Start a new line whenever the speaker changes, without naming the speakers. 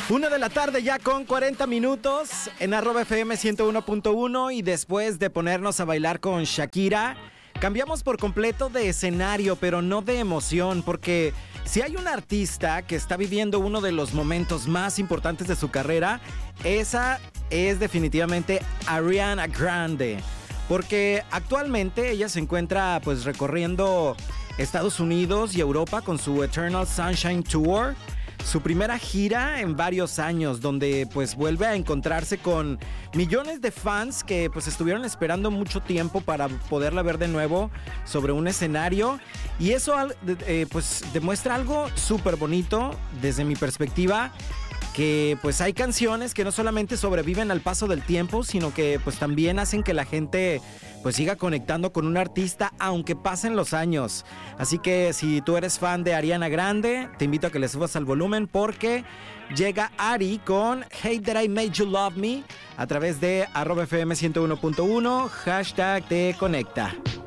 1 de la tarde ya con 40 minutos en @FM 101.1 y después de ponernos a bailar con Shakira, cambiamos por completo de escenario, pero no de emoción, porque si hay un artista que está viviendo uno de los momentos más importantes de su carrera, esa es definitivamente Ariana Grande, porque actualmente ella se encuentra pues recorriendo Estados Unidos y Europa con su Eternal Sunshine Tour. Su primera gira en varios años, donde pues vuelve a encontrarse con millones de fans que pues estuvieron esperando mucho tiempo para poderla ver de nuevo sobre un escenario. Y eso pues demuestra algo súper bonito desde mi perspectiva, que pues hay canciones que no solamente sobreviven al paso del tiempo, sino que pues también hacen que la gente pues siga conectando con un artista aunque pasen los años. Así que si tú eres fan de Ariana Grande, te invito a que le subas al volumen porque llega Ari con Hate That I Made You Love Me a través de @FM 101.1, hashtag te conecta.